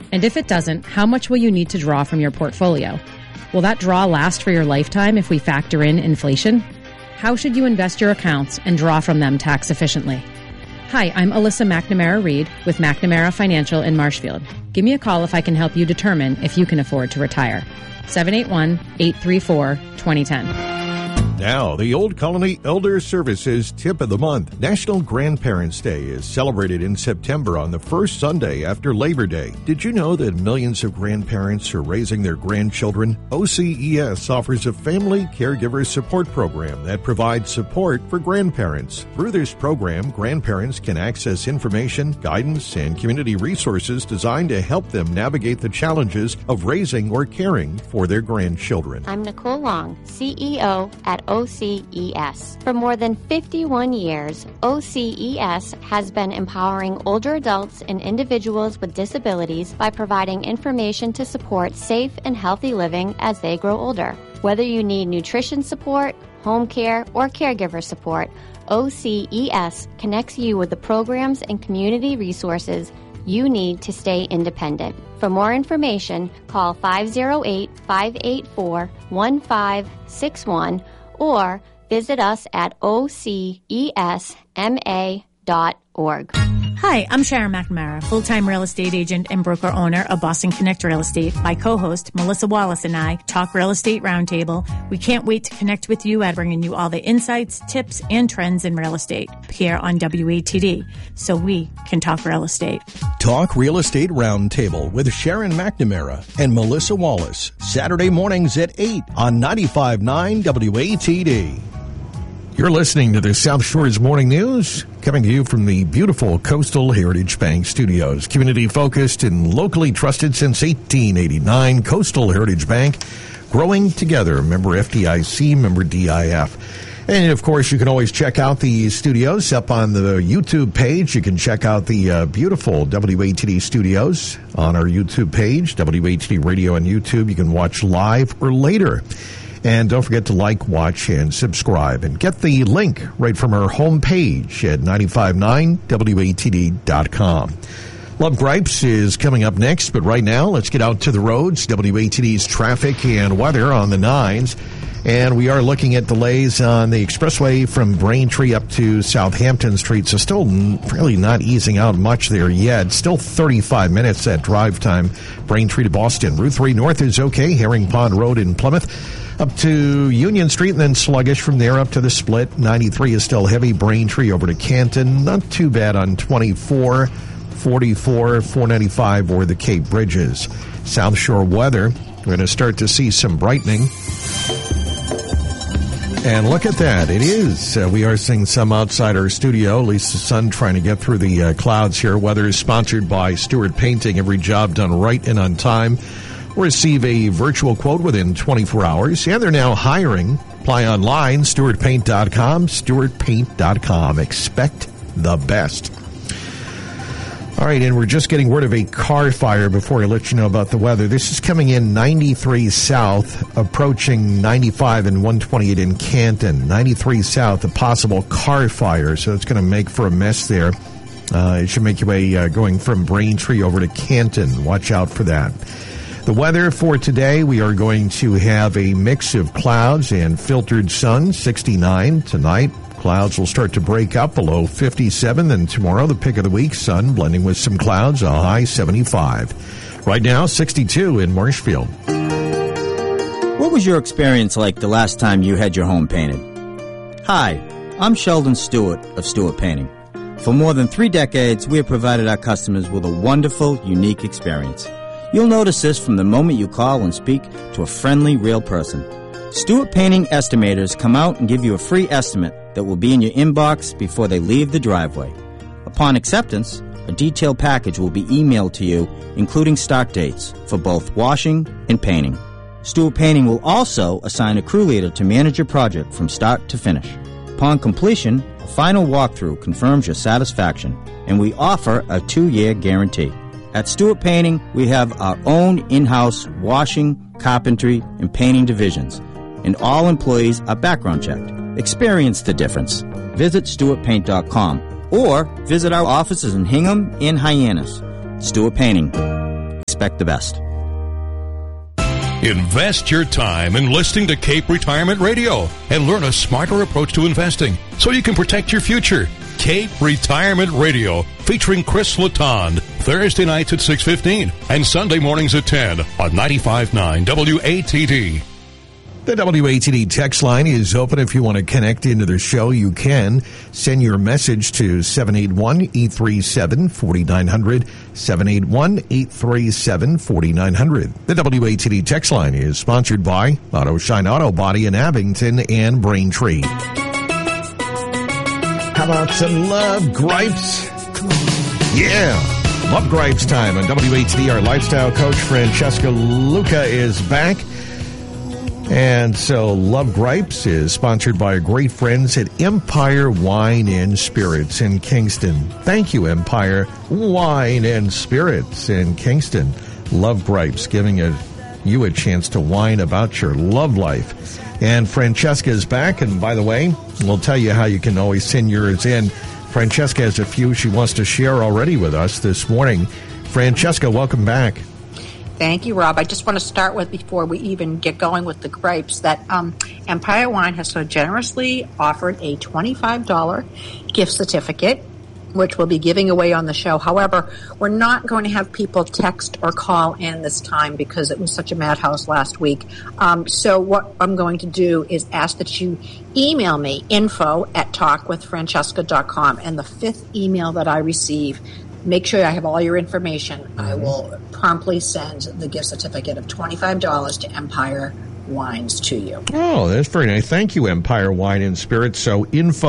And if it doesn't, how much will you need to draw from your portfolio? Will that draw last for your lifetime if we factor in inflation? How should you invest your accounts and draw from them tax efficiently? Hi, I'm Alyssa McNamara-Reed with McNamara Financial in Marshfield. Give me a call if I can help you determine if you can afford to retire. 781-834-2010. Now, the Old Colony Elder Services Tip of the Month. National Grandparents' Day is celebrated in September on the first Sunday after Labor Day. Did you know that millions of grandparents are raising their grandchildren? OCES offers a family caregiver support program that provides support for grandparents. Through this program, grandparents can access information, guidance, and community resources designed to help them navigate the challenges of raising or caring for their grandchildren. I'm Nicole Long, CEO at OCES. For more than 51 years, OCES has been empowering older adults and individuals with disabilities by providing information to support safe and healthy living as they grow older. Whether you need nutrition support, home care, or caregiver support, OCES connects you with the programs and community resources you need to stay independent. For more information, call 508-584-1561 or visit us at ocesma.org. Hi, I'm Sharon McNamara, full-time real estate agent and broker-owner of Boston Connect Real Estate. My co-host, Melissa Wallace, and I talk Real Estate Roundtable. We can't wait to connect with you at bringing you all the insights, tips, and trends in real estate here on WATD, so we can talk real estate. Talk Real Estate Roundtable with Sharon McNamara and Melissa Wallace, Saturday mornings at 8 on 95.9 WATD. You're listening to the South Shore's Morning News, coming to you from the beautiful Coastal Heritage Bank Studios. Community-focused and locally trusted since 1889, Coastal Heritage Bank, growing together. Member FDIC, member DIF. And, of course, you can always check out the studios up on the YouTube page. You can check out the beautiful WATD studios on our YouTube page, WATD Radio on YouTube. You can watch live or later. And don't forget to like, watch, and subscribe. And get the link right from our homepage at 959watd.com. Love Gripes is coming up next, but right now, let's get out to the roads. WATD's traffic and weather on the 9s. And we are looking at delays on the expressway from Braintree up to Southampton Street. So still really not easing out much there yet. Still 35 minutes at drive time. Braintree to Boston. Route 3 North is okay. Herring Pond Road in Plymouth up to Union Street, and then sluggish from there up to the split. 93 is still heavy. Braintree over to Canton. Not too bad on 24, 44, 495 or the Cape Bridges. South Shore weather. We're going to start to see some brightening. And look at that. It is. We are seeing some outside our studio. At least the sun trying to get through the clouds here. Weather is sponsored by Stewart Painting. Every job done right and on time. Receive a virtual quote within 24 hours. And they're now hiring. Apply online, StewartPaint.com, StewartPaint.com. Expect the best. All right, and we're just getting word of a car fire before I let you know about the weather. This is coming in 93 south, approaching 95 and 128 in Canton. 93 south, a possible car fire, so it's going to make for a mess there. It should make your way going from Braintree over to Canton. Watch out for that. The weather for today, we are going to have a mix of clouds and filtered sun, 69 tonight. Clouds will start to break up below 57. Then tomorrow, the pick of the week, sun blending with some clouds, a high 75. Right now, 62 in Marshfield. What was your experience like the last time you had your home painted? Hi, I'm Sheldon Stewart of Stewart Painting. For more than 3 decades, we have provided our customers with a wonderful, unique experience. You'll notice this from the moment you call and speak to a friendly, real person. Stewart Painting estimators come out and give you a free estimate that will be in your inbox before they leave the driveway. Upon acceptance, a detailed package will be emailed to you, including start dates for both washing and painting. Stewart Painting will also assign a crew leader to manage your project from start to finish. Upon completion, a final walkthrough confirms your satisfaction, and we offer a 2-year guarantee. At Stewart Painting, we have our own in-house washing, carpentry, and painting divisions, and all employees are background checked. Experience the difference. Visit StewartPaint.com or visit our offices in Hingham and Hyannis. Stewart Painting. Expect expect the best. Invest your time in listening to Cape Retirement Radio and learn a smarter approach to investing so you can protect your future. Cape Retirement Radio, featuring Chris Letond, Thursday nights at 6:15 and Sunday mornings at 10 on 95.9 WATD. The WATD text line is open. If you want to connect into the show, you can. Send your message to 781-837-4900, 781-837-4900. The WATD text line is sponsored by Auto Shine Auto Body in Abington and Braintree. How about some Love Gripes? Yeah. Love Gripes time on WATD. Our lifestyle coach, Francesca Luca, is back. And so Love Gripes is sponsored by our great friends at Empire Wine and Spirits in Kingston. Thank you, Empire Wine and Spirits in Kingston. Love Gripes, giving you a chance to whine about your love life. And Francesca is back. And by the way, we'll tell you how you can always send yours in. Francesca has a few she wants to share already with us this morning. Francesca, welcome back. Thank you, Rob. I just want to start with, before we even get going with the gripes, that Empire Wine has so generously offered a $25 gift certificate, which we'll be giving away on the show. However, we're not going to have people text or call in this time because it was such a madhouse last week. So what I'm going to do is ask that you email me, info@talkwithfrancesca.com, and the fifth email that I receive, make sure I have all your information. I will promptly send the gift certificate of $25 to Empire Wines to you. Oh, that's very nice. Thank you, Empire Wine and Spirits. So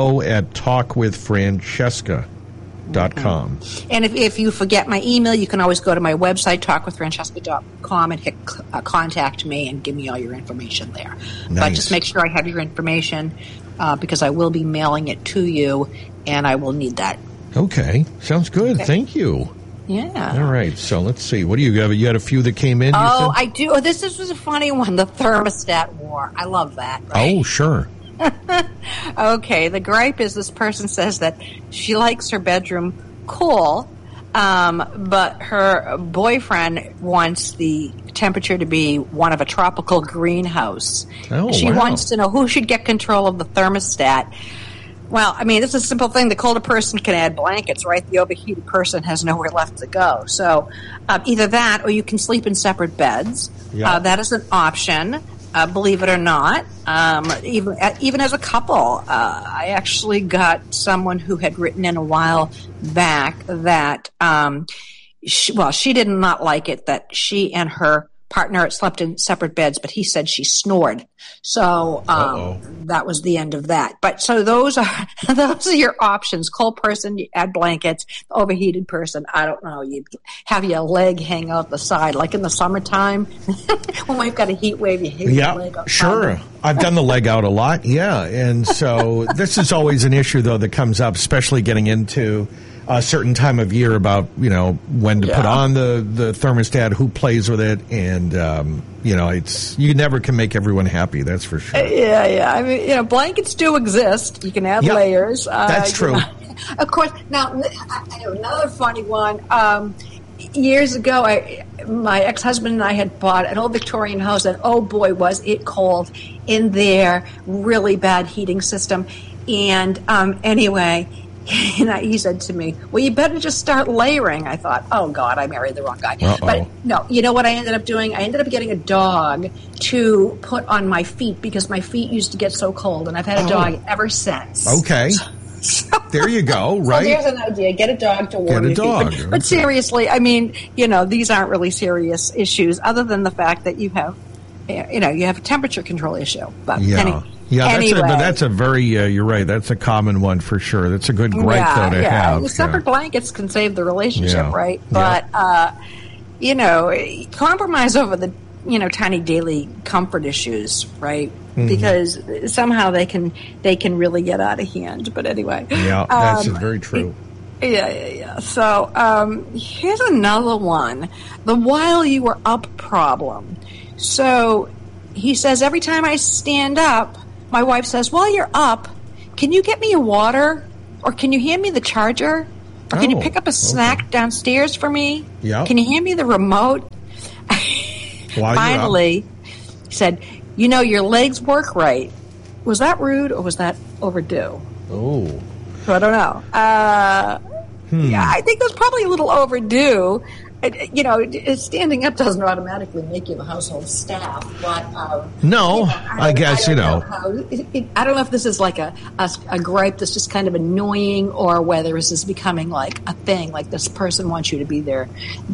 info@talkwithfrancesca.com. And if you forget my email, you can always go to my website, talkwithfrancesca.com, and hit contact me and give me all your information there. Nice. But just make sure I have your information because I will be mailing it to you, and I will need that. Okay. Sounds good. Okay. Thank you. Yeah. All right. So let's see. What do you have? You had a few that came in? Oh, I do. Oh, this was a funny one. The thermostat war. I love that. Right? Oh, sure. Okay. The gripe is this person says that she likes her bedroom cool, but her boyfriend wants the temperature to be one of a tropical greenhouse. Oh, she wow. wants to know who should get control of the thermostat. Well, I mean, it's a simple thing. The colder person can add blankets, right? The overheated person has nowhere left to go. So either that or you can sleep in separate beds. Yeah. That is an option, believe it or not. Even as a couple, I actually got someone who had written in a while back that, she did not like it that she and her partner had slept in separate beds, but he said she snored. So that was the end of that. But so those are your options. Cold person, you add blankets. Overheated person, I don't know, you have your leg hang out the side, like in the summertime when we've got a heat wave. You hang your leg out. Sure. I've done the leg out a lot. Yeah, and so this is always an issue though that comes up, especially getting into a certain time of year about, when to put on the thermostat, who plays with it, and, you never can make everyone happy, that's for sure. Yeah. I mean, blankets do exist. You can add layers. That's true. Of course. Now, I know another funny one. Years ago, my ex-husband and I had bought an old Victorian house, and oh boy, was it cold in their really bad heating system. And anyway, he said to me, well, you better just start layering. I thought, oh, God, I married the wrong guy. Uh-oh. But no, you know what I ended up doing? I ended up getting a dog to put on my feet because my feet used to get so cold, and I've had a dog ever since. Okay. There you go, right? So there's an idea. Get a dog to warm your dog. feet. But seriously, I mean, these aren't really serious issues other than the fact that you have a temperature control issue. But anyway. That's a very, you're right, that's a common one for sure. That's a good gripe, though, to have. The separate blankets can save the relationship, right? Yeah. But, compromise over the, tiny daily comfort issues, right? Mm-hmm. Because somehow they can really get out of hand. But anyway. Yeah, that's very true. Yeah. So here's another one. The while you were up problem. So he says, every time I stand up, my wife says, while you're up, can you get me a water? Or can you hand me the charger? Or can you pick up a snack downstairs for me? Yeah. Can you hand me the remote? Finally, he said, your legs work right. Was that rude or was that overdue? Oh. So I don't know. Yeah, I think that's probably a little overdue. Standing up doesn't automatically make you the household staff, but I guess I don't know if this is like a gripe that's just kind of annoying, or whether this is becoming like a thing. Like this person wants you to be their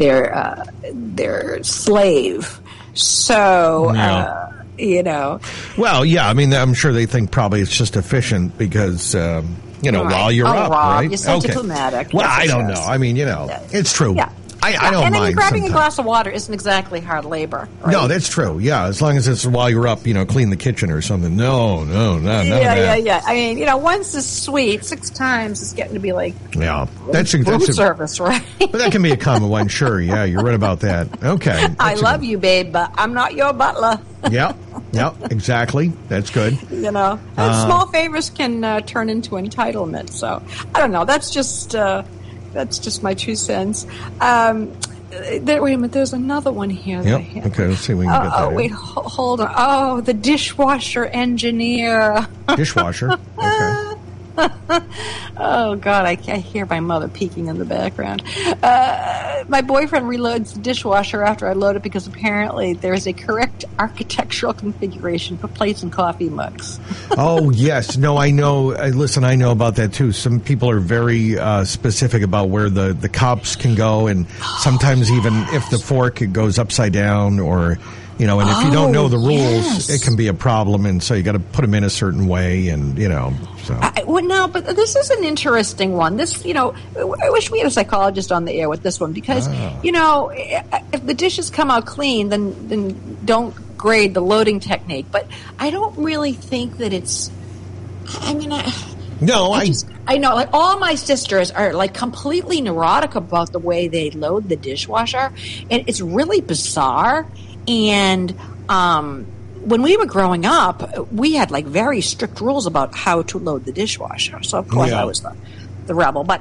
slave. So Well, yeah. I mean, I'm sure they think probably it's just efficient because. While you're up, Rob, right? You're so diplomatic. Well, I don't know. I mean, it's true. Yeah. I don't mind. And then grabbing sometimes. a glass of water isn't exactly hard labor. Right? No, that's true. Yeah, as long as it's while you're up, clean the kitchen or something. No, none of that. Yeah. I mean, once is sweet, 6 times it's getting to be like that's service, right? But that can be a common one. Sure, yeah, you're right about that. Okay, I love you, babe, but I'm not your butler. Yeah, exactly. That's good. Small favors can turn into entitlement. So I don't know. That's just my 2 cents. Wait a minute. There's another one here. Yep. Okay. Let's see if we can get that. Wait. Hold on. Oh, the dishwasher engineer. Dishwasher. Okay. Oh God, I hear my mother peeking in the background. My boyfriend reloads the dishwasher after I load it because apparently there is a correct architectural configuration for plates and coffee mugs. Oh yes, no, I know. Listen, I know about that too. Some people are very specific about where the cups can go, and sometimes even if the fork goes upside down, or and if you don't know the rules, it can be a problem, and so you got to put them in a certain way, and So. But this is an interesting one. This, I wish we had a psychologist on the air with this one because, if the dishes come out clean, then don't grade the loading technique. But I don't really think that it's. I know. Like all my sisters are like completely neurotic about the way they load the dishwasher, and it's really bizarre. And when we were growing up, we had like very strict rules about how to load the dishwasher. So of course I was the rebel. But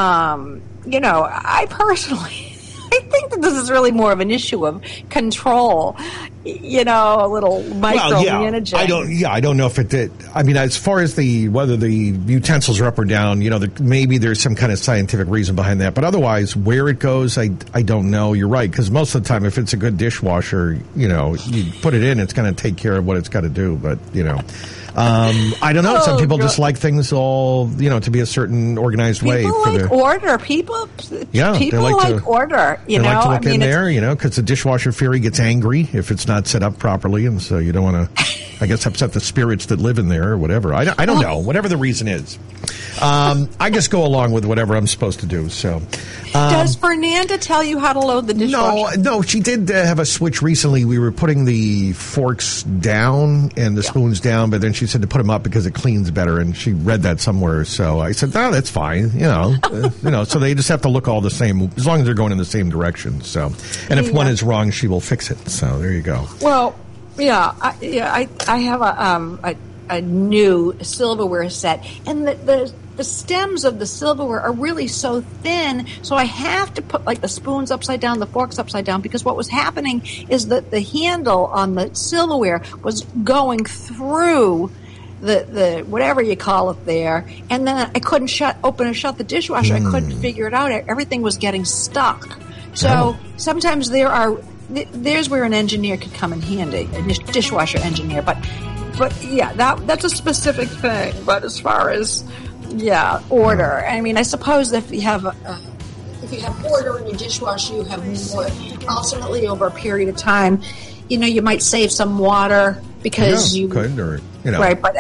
I personally. I think that this is really more of an issue of control, a little micromanaging. I don't know if it did. I mean, as far as whether the utensils are up or down, maybe there's some kind of scientific reason behind that. But otherwise, where it goes, I don't know. You're right, because most of the time, if it's a good dishwasher, you put it in, it's going to take care of what it's got to do. But, I don't know. Some people just like things all, to be a certain organized way. People like order. People like order. They like to look in there, because the dishwasher fairy gets angry if it's not set up properly, and so you don't want to, I guess, upset the spirits that live in there or whatever. I don't know. Whatever the reason is. I just go along with whatever I'm supposed to do. So, does Fernanda tell you how to load the dishwasher? No. She did have a switch recently. We were putting the forks down and the spoons down, but then she said to put them up because it cleans better, and she read that somewhere. So I said, no, that's fine. So they just have to look all the same as long as they're going in the same direction. So, and if one is wrong, she will fix it. So there you go. Well, I have a new silverware set, and the stems of the silverware are really so thin, so I have to put like the spoons upside down, the forks upside down, because what was happening is that the handle on the silverware was going through the whatever you call it there, and then I couldn't open and shut the dishwasher. I couldn't figure it out. Everything was getting stuck. So sometimes there's where an engineer could come in handy, a dishwasher engineer. But yeah, that's a specific thing. But as far as order, I mean, I suppose if you have order in your dishwasher, you have more. Ultimately, over a period of time, you might save some water because you could, or right. But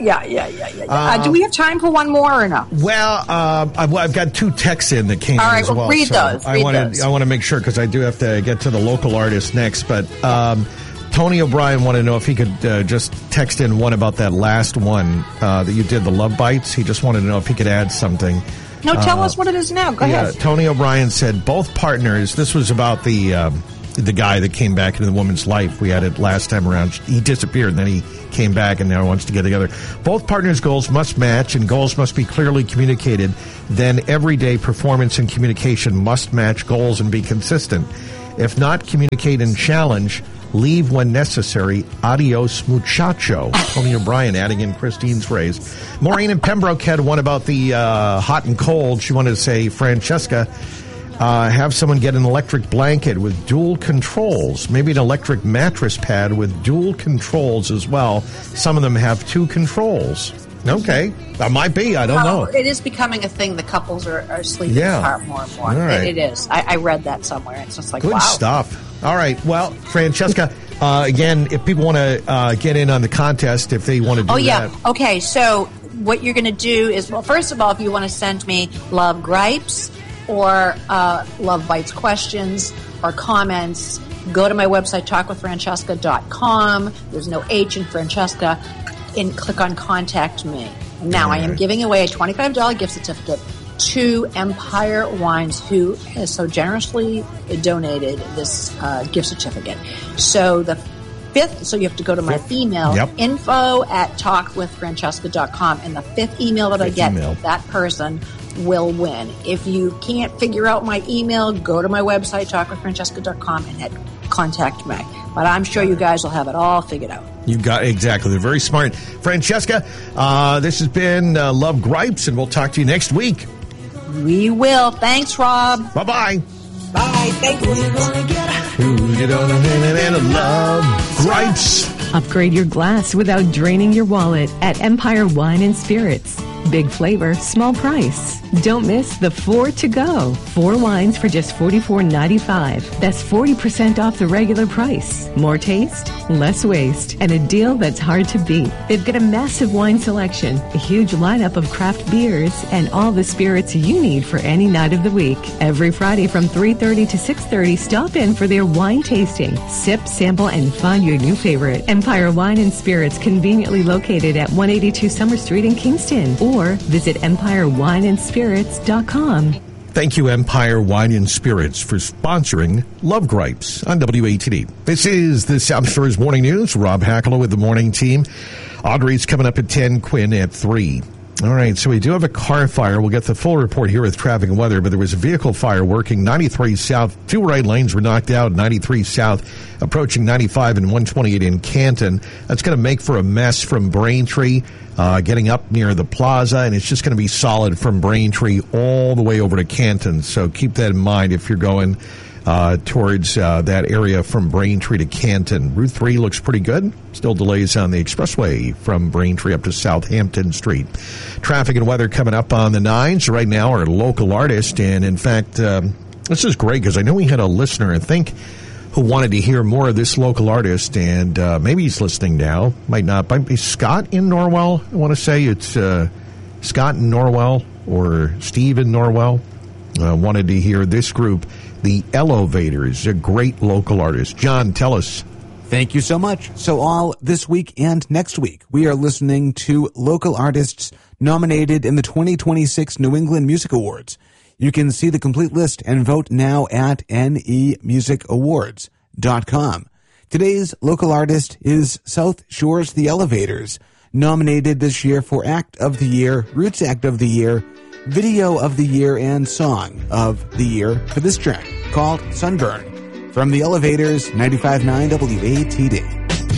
do we have time for one more or no? Well, I've got 2 texts in that came in as well. Read those. I want to make sure because I do have to get to the local artist next, but. Tony O'Brien wanted to know if he could just text in one about that last one that you did, the Love Bites. He just wanted to know if he could add something. No, tell us what it is now. Go ahead. Tony O'Brien said both partners, this was about the guy that came back into the woman's life. We had it last time around. He disappeared, and then he came back and now wants to get together. Both partners' goals must match, and goals must be clearly communicated. Then everyday performance and communication must match goals and be consistent. If not, communicate and challenge. Leave when necessary. Adios, muchacho. Tony O'Brien adding in Christine's phrase. Maureen in Pembroke had one about the hot and cold. She wanted to say, Francesca, have someone get an electric blanket with dual controls. Maybe an electric mattress pad with dual controls as well. Some of them have 2 controls. Okay. That might be. I don't know. It is becoming a thing. The couples are sleeping apart more and more. All right. It is. I read that somewhere. It's just like, good wow. stuff. All right. Well, Francesca, again, if people want to get in on the contest, if they want to do that. Oh, yeah. Okay. So what you're going to do is, well, first of all, if you want to send me love gripes or love bites questions or comments, go to my website, talkwithfrancesca.com. There's no H in Francesca. And click on Contact Me. Now, I am giving away a $25 gift certificate to Empire Wines, who has so generously donated this gift certificate. So the 5th, so you have to go to my email, info@talkwithfrancesca.com, and the 5th email that I get, that person will win. If you can't figure out my email, go to my website, talkwithfrancesca.com, and hit Contact Me. But I'm sure you guys will have it all figured out. You got exactly. They're very smart. Francesca, this has been Love Gripes, and we'll talk to you next week. We will. Thanks, Rob. Bye-bye. Bye. Thank you. Love Gripes. Upgrade your glass without draining your wallet at Empire Wine and Spirits. Big flavor, small price. Don't miss the 4 to go. 4 wines for just $44.95. That's 40% off the regular price. More taste, less waste, and a deal that's hard to beat. They've got a massive wine selection, a huge lineup of craft beers, and all the spirits you need for any night of the week. Every Friday from 3:30 to 6:30, stop in for their wine tasting. Sip, sample, and find your new favorite. Empire Wine and Spirits, conveniently located at 182 Summer Street in Kingston. Or visit EmpireWineandSpirits.com. Thank you, Empire Wine and Spirits, for sponsoring Love Gripes on WATD. This is the South Shores Morning News. Rob Hackler with the morning team. Audrey's coming up at 10, Quinn at 3. All right, so we do have a car fire. We'll get the full report here with traffic and weather, but there was a vehicle fire working 93 South. 2 right lanes were knocked out, 93 South, approaching 95 and 128 in Canton. That's going to make for a mess from Braintree, getting up near the plaza, and it's just going to be solid from Braintree all the way over to Canton. So keep that in mind if you're going towards that area from Braintree to Canton. Route 3 looks pretty good. Still delays on the expressway from Braintree up to Southampton Street. Traffic and weather coming up on the 9s. Right now, our local artist, and in fact, this is great because I know we had a listener, I think, who wanted to hear more of this local artist, and maybe he's listening now. Might not. Might be Scott in Norwell. I want to say it's Scott in Norwell or Steve in Norwell. Wanted to hear this group, The Elevators, a great local artist. John, tell us. Thank you so much. So all this week and next week, we are listening to local artists nominated in the 2026 New England Music Awards. You can see the complete list and vote now at nemusicawards.com. Today's local artist is South Shores The Elevators, nominated this year for Act of the Year, Roots Act of the Year, Video of the Year, and Song of the Year for this track called Sunburn from The Elevators, 95.9 WATD.